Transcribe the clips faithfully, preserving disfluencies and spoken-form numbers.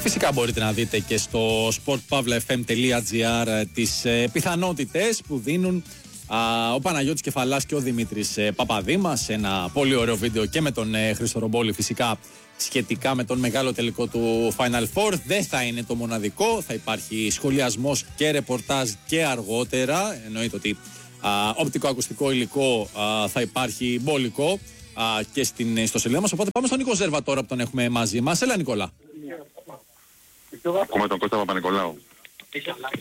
Φυσικά μπορείτε να δείτε και στο sport pavla f m τελεία gr τις ε, πιθανότητες που δίνουν α, ο Παναγιώτης Κεφαλάς και ο Δημήτρης ε, Παπαδήμας. Ένα πολύ ωραίο βίντεο και με τον ε, Χρήστο Ρομπόλη φυσικά σχετικά με τον μεγάλο τελικό του Final Four. Δεν θα είναι το μοναδικό, θα υπάρχει σχολιασμός και ρεπορτάζ και αργότερα. Εννοείται ότι α, οπτικοακουστικό υλικό α, θα υπάρχει μπολικό α, και στην ιστοσελίδα μας. Οπότε πάμε στον Νίκο Ζέρβα τώρα που τον έχουμε μαζί μας. Έλα Νικόλα. Ακούμε τον Κώστα Παπα-Νικολάου. Έχει αλλάξει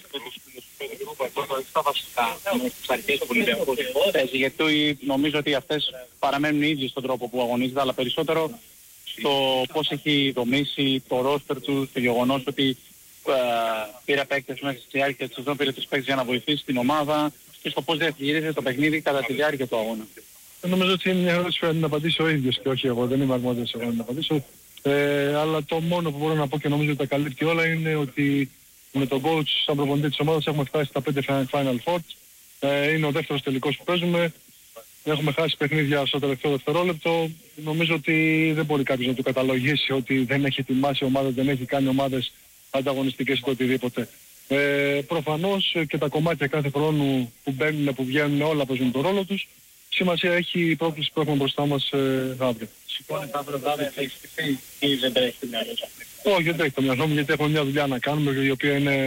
στα βασικά στις αρχές του Ολυμπιακού, γιατί νομίζω ότι αυτές παραμένουν οι ίδιοι στον τρόπο που αγωνίζεται, αλλά περισσότερο στο πώς έχει δομήσει το ρόστερ του, το γεγονός ότι ε, πήρε παίκτες μέχρι στη διάρκεια της σεζόν, πήρε τους παίκτες για να βοηθήσει την ομάδα και στο πώς διαχειρίζεται το παιχνίδι κατά τη διάρκεια του αγώνα. Νομίζω ότι είναι μια ερώτηση που πρέπει να απαντήσω ο ίδιος και όχι εγώ, δεν είμαι αρμόδιος εγώ να απαντήσω. Ε, αλλά το μόνο που μπορώ να πω και νομίζω ότι τα καλύπτει όλα είναι ότι με τον coach σαν προπονητή της ομάδας έχουμε φτάσει στα πέντε Final Four. Ε, είναι ο δεύτερος τελικός που παίζουμε. Έχουμε χάσει παιχνίδια στο τελευταίο δευτερόλεπτο. Νομίζω ότι δεν μπορεί κάποιος να του καταλογίσει ότι δεν έχει ετοιμάσει ομάδες, δεν έχει κάνει ομάδες ανταγωνιστικές ή το οτιδήποτε. Ε, προφανώς και τα κομμάτια κάθε χρόνου που μπαίνουν, που βγαίνουν, όλα παίζουν τον ρόλο τους. Σημασία έχει η πρόκληση που έχουμε μπροστά μας ε, αύριο. Σηκώνεται αύριο βράδυ, θα έχεις τυχθεί ή δεν τρέχει το μυαλό σας? Όχι, δεν τρέχει το μυαλό μου, γιατί έχουμε μια δουλειά να κάνουμε, η οποία είναι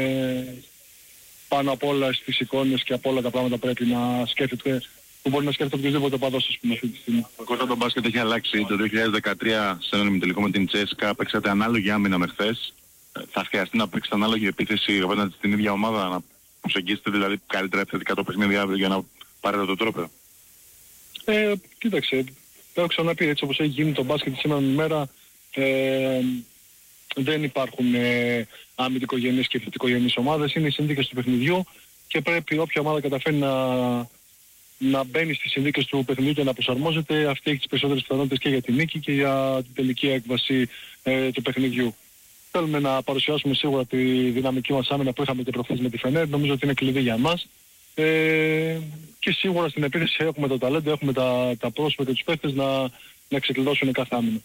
πάνω απ' όλα στις εικόνες και από όλα τα πράγματα πρέπει να σκέφτεται, που μπορεί να σκέφτεται οποιοδήποτε παδός, ας πούμε, αυτή τη στιγμή. Ο Κώστα, το μπάσκετ έχει αλλάξει. Το δύο χιλιάδες δεκατρία σε έναν ημιτελικό με την Τσέσκα παίξατε ανάλογη άμυνα με χθες. Θα χρειαστεί να παίξετε ανάλογη επίθεση απέναντι στην ίδια ομάδα, να προσεγγίσετε δηλαδή καλύτερα επιθετικά το παιχνίδι αύριο για να πάρετε το τρόπαιο? Ε, κοίταξε, το έχω ξαναπεί, έτσι όπως έχει γίνει το μπάσκετ σήμερα μέρα, ε, δεν υπάρχουν ε, αμυντικογενείς και επιθετικογενείς ομάδες, είναι οι συνθήκες του παιχνιδιού και πρέπει όποια ομάδα καταφέρει να, να μπαίνει στις συνθήκες του παιχνιδιού και να προσαρμόζεται, αυτή έχει τις περισσότερες πιθανότητες και για την νίκη και για την τελική έκβαση ε, του παιχνιδιού. Θέλουμε να παρουσιάσουμε σίγουρα τη δυναμική μας άμυνα που είχαμε και προχθές με τη Φενέρ, νομίζω ότι είναι κλειδί για μας. Ε, και σίγουρα στην επίθεση έχουμε το ταλέντο, έχουμε τα, τα πρόσωπα και τους παίχτες να, να ξεκλειδώσουν κάθε άμυνα.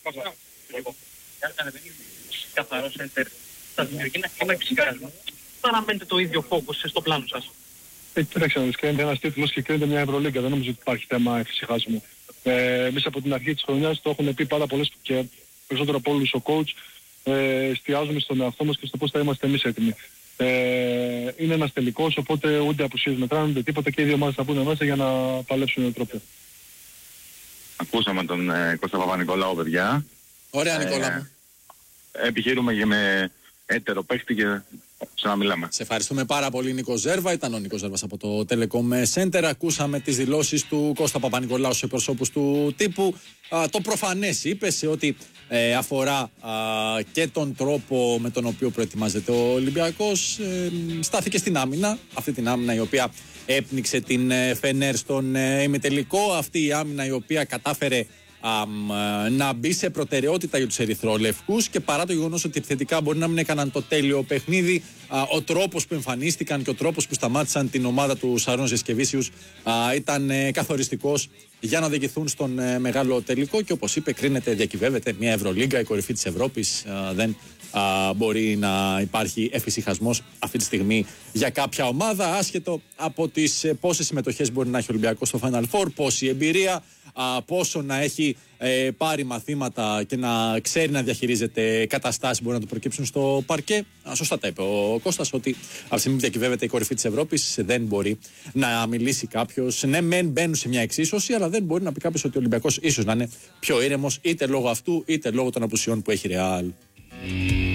Καθαρός έντερ θα δημιουργεί ένα κλίμα εξυγχρονισμού. Παραμένετε το ίδιο φόκους στο πλάνο σας? Ε, κοίταξε να δεις, κρίνεται ένας τίτλος και κρίνεται μια Ευρωλίγκα, δεν νομίζω ότι υπάρχει θέμα εφησυχάσμου. Ε, εμείς από την αρχή της χρονιάς το έχουν πει πάρα πολλές και περισσότερο από όλους ο coach, ε, εστιάζουμε στον εαυτό μας και στο πώς θα είμαστε εμείς έτοιμοι. Ε, είναι ένας τελικός, οπότε ούτε απουσίες μετράνε, ούτε τίποτα και οι δύο ομάδες θα πούνε μέσα για να παλέψουν το τρόπο. Ακούσαμε τον ε, Κώστα Παπα-Νικολάου, παιδιά. Ωραία Νικόλα μου. Ε, επιχειρούμε και με έτερο παίχτη και ξαναμιλάμε. Σε ευχαριστούμε πάρα πολύ Νίκο Ζέρβα. Ήταν ο Νίκος Ζέρβας από το Telecom Center. Ακούσαμε τις δηλώσεις του Κώστα Παπα-Νικολάου σε προσώπους του τύπου. Α, το προφανές είπε σε ό,τι ε, αφορά α, και τον τρόπο με τον οποίο προετοιμάζεται ο Ολυμπιακός. Ε, στάθηκε στην άμυνα. Αυτή την άμυνα η οποία έπνιξε την ε, Φενέρ στον ε, ημιτελικό. Αυτή η άμυνα η οποία κατάφερε Um, να μπει σε προτεραιότητα για τους ερυθρόλευκους και παρά το γεγονός ότι επιθετικά μπορεί να μην έκαναν το τέλειο παιχνίδι, uh, ο τρόπος που εμφανίστηκαν και ο τρόπος που σταμάτησαν την ομάδα του Σαρών Ζεσκεβίσιους uh, ήταν uh, καθοριστικός για να οδηγηθούν στον uh, μεγάλο τελικό και όπως είπε κρίνεται, διακυβεύεται μια Ευρωλίγκα, η κορυφή της Ευρώπης. Uh, δεν uh, μπορεί να υπάρχει εφησυχασμός αυτή τη στιγμή για κάποια ομάδα, άσχετο από τις uh, πόσες συμμετοχές μπορεί να έχει ο Ολυμπιακός στο Final Four, πόση εμπειρία, Uh, πόσο να έχει ε, πάρει μαθήματα και να ξέρει να διαχειρίζεται καταστάσεις που μπορεί να του προκύψουν στο παρκέ. Α, σωστά τα είπε ο Κώστας ότι από τη στιγμή που διακυβεύεται η κορυφή της Ευρώπης δεν μπορεί να μιλήσει κάποιος. Ναι, μεν μπαίνουν σε μια εξίσωση, αλλά δεν μπορεί να πει κάποιος ότι ο Ολυμπιακός ίσως να είναι πιο ήρεμος είτε λόγω αυτού είτε λόγω των απουσιών που έχει Ρεάλ.